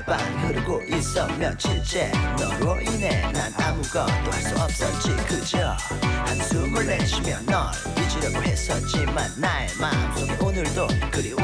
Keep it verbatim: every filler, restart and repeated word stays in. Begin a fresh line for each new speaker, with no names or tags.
매방 흐르고 있어 며칠째 너로 인해 난 아무것도 할 수 없었지 그저 한숨을 내쉬며 널 잊으려고 했었지만 나의 마음속에 오늘도 그리운